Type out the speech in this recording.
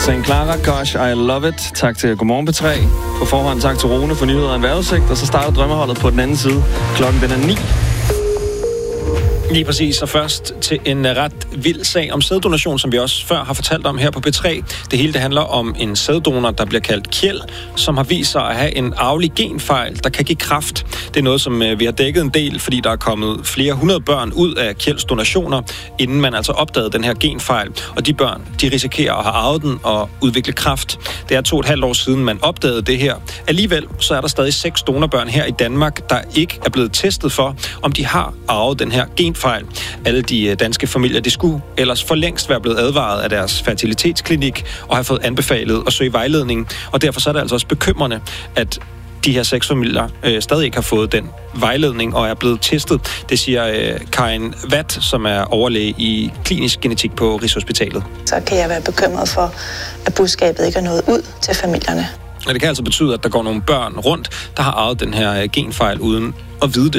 St. Clara, Gosh, I Love It. Tak til Godmorgen P3. På forhånd tak til Rune for nyheder og en vejrudsigt, og så starter drømmeholdet på den anden side. Klokken den er 9. Lige præcis, og først til en ret vild sag om sæddonation, som vi også før har fortalt om her på P3. Det hele det handler om en sæddonor, der bliver kaldt Kjeld, som har vist sig at have en arvelig genfejl, der kan give kræft. Det er noget, som vi har dækket en del, fordi der er kommet flere 100 børn ud af Kjelds donationer, inden man altså opdagede den her genfejl. Og de børn, de risikerer at have arvet den og udvikle kræft. Det er 2,5 år siden, man opdagede det her. Alligevel så er der stadig 6 donorbørn her i Danmark, der ikke er blevet testet for, om de har arvet den her genfejl. Alle de danske familier, de skulle ellers for længst være blevet advaret af deres fertilitetsklinik og have fået anbefalet at søge vejledning. Og derfor så er det altså også bekymrende, at de her 6 familier stadig ikke har fået den vejledning og er blevet testet. Det siger Karin Watt, som er overlæge i klinisk genetik på Rigshospitalet. Så kan jeg være bekymret for, at budskabet ikke er nået ud til familierne. Og det kan altså betyde, at der går nogle børn rundt, der har arvet den her genfejl uden at vide det